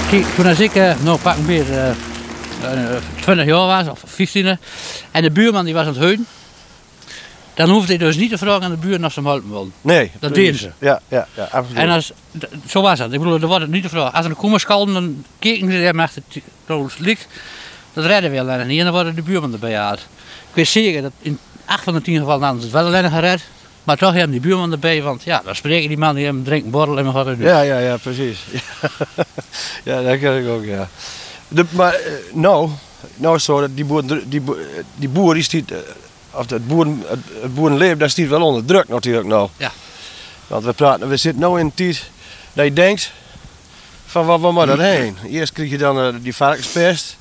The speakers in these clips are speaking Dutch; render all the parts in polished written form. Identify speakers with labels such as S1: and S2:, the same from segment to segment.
S1: Kijk, toen als ik pak een beetje 20 jaar was, of 15, en de buurman die was aan het huiden, dan hoefde hij dus niet te vragen aan de buren of ze hem helpen wilden.
S2: Nee.
S1: Dat deden ze.
S2: Ja, absoluut.
S1: En zo was dat. Ik bedoel, er wordt het niet te vragen. Als er een komen schalden, dan keken ze hem achter het licht. Dat redden we alleen niet en dan worden de buurman erbij gehaald. Ik weet zeker dat in 8 van de 10 gevallen hadden ze het wel alleen gered. Maar toch hebben die buurman erbij, want ja, dan spreken die man die hem drinken borrel en we gaan het doen.
S2: Ja, precies. Ja, dat ken ik ook, ja. Maar nou zo, dat die boer die stiet, of het boerenleven, dat stiet wel onder druk natuurlijk nou.
S1: Ja.
S2: Want we zitten nu in een tijd dat je denkt, van waar moet dat heen? Eerst krijg je dan die varkenspest.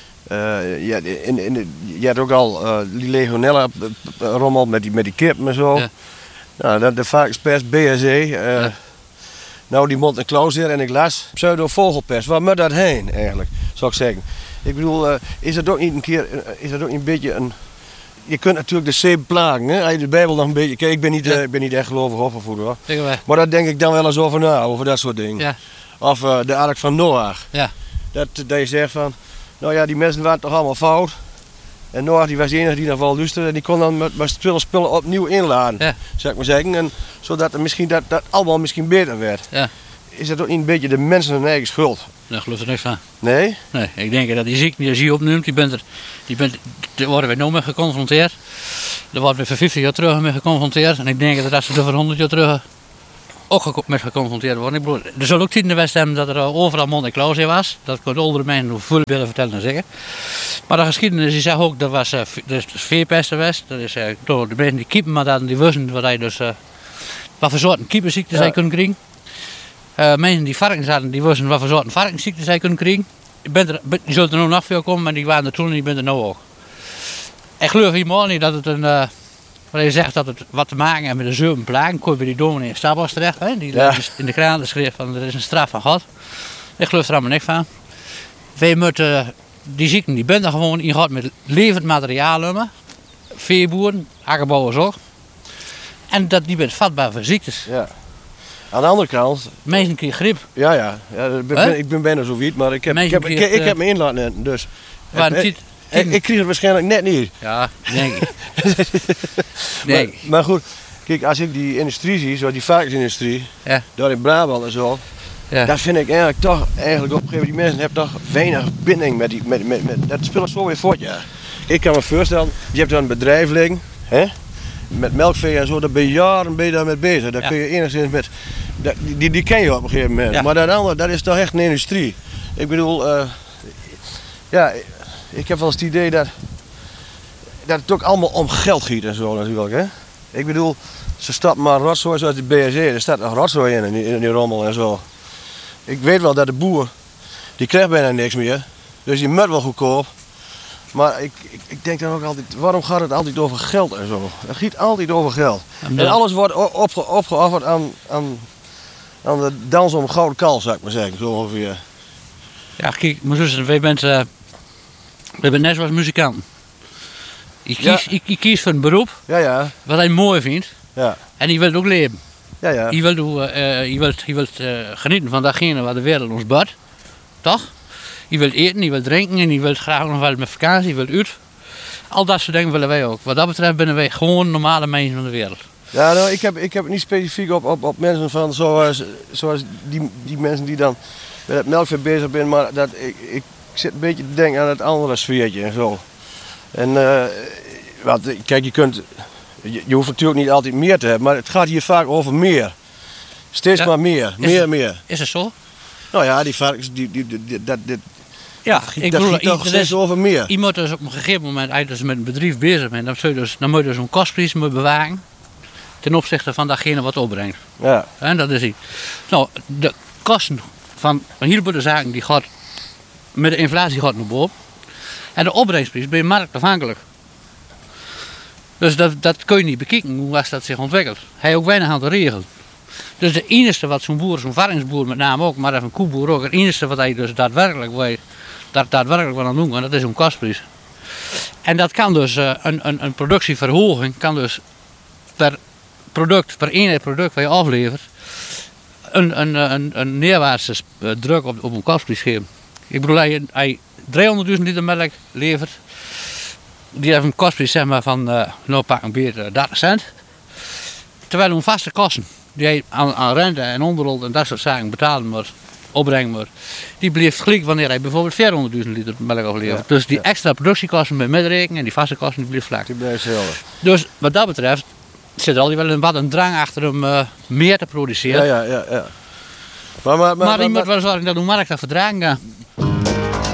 S2: Je hebt ook al die legionella rommel met die kippen en zo.
S1: Ja.
S2: Nou, dan de varkenspest, BSE.
S1: Ja.
S2: Nou, die mond- en klauwzeer en ik las pseudo-vogelpest. Waar moet dat heen eigenlijk, zou ik zeggen? Ik bedoel, is dat ook niet een keer, is dat ook niet een beetje een... Je kunt natuurlijk de zee plagen, hè? Als je de Bijbel nog een beetje... Kijk, ik ben niet echt gelovig opgevoed hoor.
S1: Zeggen wij.
S2: Maar daar denk ik dan wel eens over na, over dat soort dingen.
S1: Ja.
S2: Of de ark van Noach.
S1: Ja.
S2: Dat je zegt van, nou ja, die mensen waren toch allemaal fout. En Noach die was de enige die nog wel luisterde en die kon dan met spullen opnieuw inladen,
S1: Ja.
S2: zou ik maar zeggen. En zodat het misschien dat allemaal misschien beter werd.
S1: Ja.
S2: Is dat ook niet een beetje de mensen hun eigen schuld?
S1: Daar geloof ik niks van.
S2: Nee?
S1: Nee, ik denk dat die ziekte die je opneemt, daar worden we nu mee geconfronteerd. Daar worden we voor 50 jaar terug mee geconfronteerd. En ik denk dat als ze er voor 100 jaar terug ook mee geconfronteerd worden. Ik bedoel, er zal ook tien in de West hebben dat er overal mond- en klauwzeer was. Dat kunnen oudere mensen nog veel beter vertellen dan zeggen. Maar de geschiedenis die zegt ook, dat was veepest geweest. Dat is door de mensen die kiepen, maar dan die wisten wat hij dus, wat voor soorten kiepenziekten zij kunnen krijgen. Mensen die varkens hadden, die wisten wat voor soorten varkensziekten zij kunnen krijgen. Die zullen er nog nog veel komen, maar die waren er toen en die zijn er nu ook. Ik geloof helemaal niet dat het wat je zegt dat het wat te maken heeft met de 7 plagen. Kom je bij die dominee in Stabos terecht, hè? Die in de kraan schreef van er is een straf van God. Ik geloof er allemaal niks van. Wij moeten die ziekten, die zijn er gewoon in gehad met levend materiaal hebben. Veeboeren, akkerbouwers ook. En dat die bent vatbaar voor ziektes.
S2: Ja. Aan de andere kant...
S1: Mensen krijgen griep.
S2: Ja, ik ben bijna zo wiet, maar ik heb me in laten nemen, dus... Ik kreeg het waarschijnlijk net niet.
S1: Ja, denk ik. Nee.
S2: Maar goed, kijk, als ik die industrie zie, zoals die varkensindustrie,
S1: Ja.
S2: daar in Brabant en zo,
S1: Ja.
S2: dat vind ik eigenlijk toch, op een gegeven moment, die mensen hebben toch weinig binding met die, dat speelt zo weer voort, ja. Ik kan me voorstellen, je hebt dan een bedrijf liggen, hè, met melkvee en zo, daar ben je jaren daarmee bezig. Daar kun je enigszins met, die ken je op een gegeven moment.
S1: Ja.
S2: Maar dat andere, dat is toch echt een industrie. Ik bedoel, ik heb wel eens het idee dat het ook allemaal om geld gaat en zo natuurlijk. Hè? Ik bedoel, ze stappen maar rotzooi zoals de BSE, er staat nog rotzooi in die rommel en zo. Ik weet wel dat de boer, die krijgt bijna niks meer, dus die moet wel goedkoop. Maar ik denk dan ook altijd, waarom gaat het altijd over geld en zo? Het gaat altijd over geld. En alles wordt opgeofferd aan de dans om gouden kal, zou ik maar zeggen, zo ongeveer.
S1: Ja, kijk, mijn zuster, wij zijn net zoals muzikanten. Je kiest voor een beroep wat hij mooi vindt en je wilt ook leven. Je wilt genieten van datgene wat de wereld ons biedt, toch? Je wilt eten, je wilt drinken en je wilt graag nog wel met vakantie, je wilt uit. Al dat soort dingen willen wij ook. Wat dat betreft zijn wij gewoon normale mensen van de wereld.
S2: Ja, nou, ik heb het niet specifiek op mensen van zoals die mensen die dan met het melkvee bezig zijn, maar ik zit een beetje te denken aan het andere sfeertje en zo. En kijk, je hoeft natuurlijk niet altijd meer te hebben, maar het gaat hier vaak over meer. Steeds maar meer.
S1: Is het zo?
S2: Nou ja, die varkens,
S1: ja, ik bedoel,
S2: toch steeds over meer.
S1: Je moet dus op een gegeven moment, als je met een bedrijf bezig bent, dan moet je dus een kostprijs bewaken ten opzichte van datgene wat opbrengt.
S2: Ja.
S1: En dat is iets. Nou, de kosten van een heleboel de zaken die gaat met de inflatie gaat naar boven. En de opbrengstprijs ben je marktafhankelijk. Dus dat kun je niet bekijken hoe was dat zich ontwikkelt. Hij heeft ook weinig aan te regelen. Dus het enige wat zo'n boer, zo'n varkensboer met name ook, maar even een koeboer ook, het enige wat hij dus daadwerkelijk wil aan doen, dat is een kostprijs. En dat kan dus, een productieverhoging kan dus per eenheid product wat je aflevert, een neerwaartse druk op een kostprijs geven. Ik bedoel, hij 300.000 liter melk levert. Die heeft een kostprijs zeg maar, van nou pak een beetje 30 cent. Terwijl een vaste kosten die hij aan rente en onderhoud en dat soort zaken betalen moet, opbrengen moet, die blijft gelijk wanneer hij bijvoorbeeld 400.000 liter melk aflevert.
S2: Ja,
S1: Dus die extra productiekosten met medrekenen en die vaste kosten die blijft vlak.
S2: Die blijft hetzelfde.
S1: Dus wat dat betreft zit er al wel een drang achter hem meer te produceren.
S2: Ja.
S1: Maar die moet wel zorgen dat de markt dat verdragen kan.